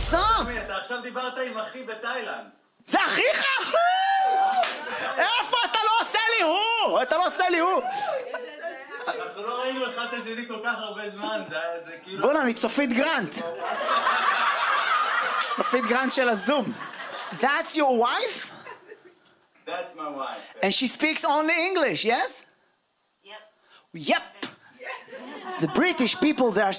song. אתה עכשיו דיברת עם אחי בתאילנד. זה אחיך? איפה? אתה לא עושה לי הוא! אתה לא עושה לי הוא! אנחנו לא ראינו אחד את השני כל כך הרבה זמן, זה כאילו... בוא'נה, אני צופית גרנט. צופית גרנט של הזום. That's your wife? That's my wife. And she speaks only English, yes? Yep. Yep. The British people, they are